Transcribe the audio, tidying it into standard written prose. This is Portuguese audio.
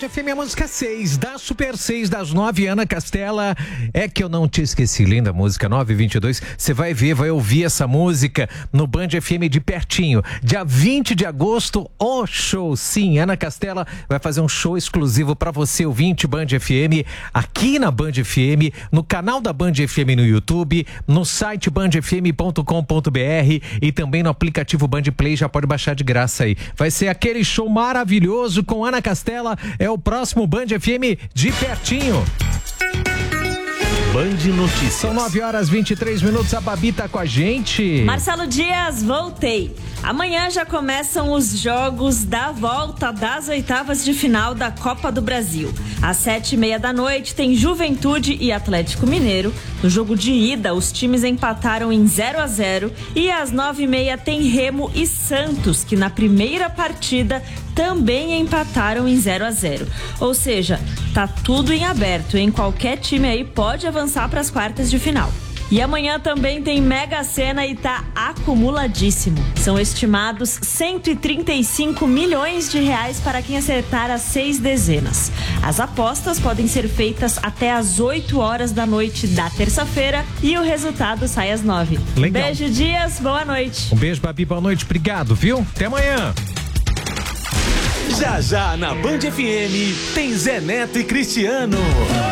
FM, a música 6, da Super 6, das 9, Ana Castela. É que eu não te esqueci, linda música, 9h22. Você vai ver, vai ouvir essa música no Band FM de pertinho. Dia 20 de agosto, o show. Sim, Ana Castela vai fazer um show exclusivo pra você, ouvinte Band FM, aqui na Band FM, no canal da Band FM no YouTube, no site bandfm.com.br e também no aplicativo Band Play, já pode baixar de graça aí. Vai ser aquele show maravilhoso com Ana Castela, é o próximo Band FM de pertinho. Band Notícias. São 9h23, a Babi tá com a gente. Marcelo Dias, voltei. Amanhã já começam os jogos da volta das oitavas de final da Copa do Brasil. Às 7h30 da noite tem Juventude e Atlético Mineiro. No jogo de ida, os times empataram em 0-0 e às 9h30 tem Remo e Santos, que na primeira partida também empataram em 0-0. Ou seja, tá tudo em aberto, hein? Qualquer time aí pode avançar para as quartas de final. E amanhã também tem Mega Sena e tá acumuladíssimo. São estimados 135 milhões de reais para quem acertar as 6 dezenas. As apostas podem ser feitas até às 8 horas da noite da terça-feira e o resultado sai às 9. Legal. Beijo, Dias, boa noite. Um beijo, Babi, boa noite, obrigado, viu? Até amanhã. Já na Band FM tem Zé Neto e Cristiano.